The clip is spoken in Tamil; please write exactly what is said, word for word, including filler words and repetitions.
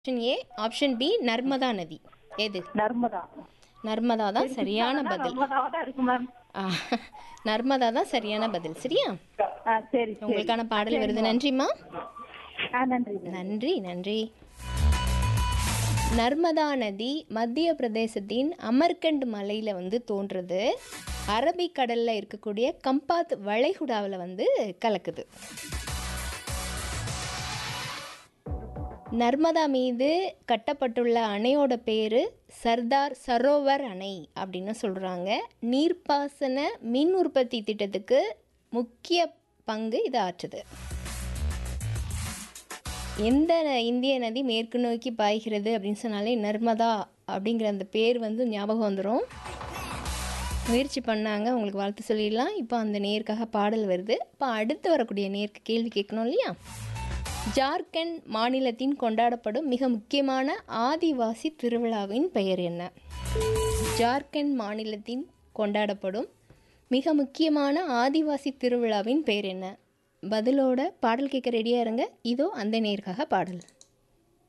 Option A, option B Narmada நதி. எது? நர்மதா. நர்மதா தான் சரி, சரியான கிருஷ்ணானா பதில். நர்மதாவா தான் இருக்கு மேம். ஆ, நர்மதா தான் சரியான பதில். சரியா? ஆ சரி சரி. உங்களுக்கான பாடல் சரிங்க வருது. மேம். நன்றிம்மா. ஆ நன்றி நன்றி. நன்றி நன்றி. நர்மதா நதி மத்திய பிரதேசத்தின் அமர்கண்ட் மலையில் வந்து தோன்றுறது. அரபிக்கடலில் இருக்கக்கூடிய கம்பாத் வளைகுடாவில் வந்து கலக்குது. நர்மதா மீது கட்டப்பட்டுள்ள அணையோட பேர் சர்தார் சரோவர் அணை அப்படின்னு சொல்கிறாங்க. நீர்ப்பாசன மின் உற்பத்தி திட்டத்துக்கு முக்கிய பங்கு இது ஆற்றுது. எந்த இந்திய நதி மேற்கு நோக்கி பாய்கிறது அப்படின்னு சொன்னாலே நர்மதா அப்படிங்கிற அந்த பேர் வந்து ஞாபகம் வந்துடும். முயற்சி பண்ணாங்க, உங்களுக்கு வாழ்த்து சொல்லிடலாம். இப்போ அந்த நேருக்காக பாடல் வருது. இப்போ அடுத்து வரக்கூடிய நேருக்கு கேள்வி கேட்கணும் இல்லையா? ஜார்க்கண்ட் மாநிலத்தின் கொண்டாடப்படும் மிக முக்கியமான ஆதிவாசி திருவிழாவின் பெயர் என்ன? ஜார்க்கண்ட் மாநிலத்தின் கொண்டாடப்படும் மிக முக்கியமான ஆதிவாசி திருவிழாவின் பெயர் என்ன? பதிலோட பாடல் கேட்க ரெடியாக இருங்க. இதோ அந்த நேருக்காக பாடல்.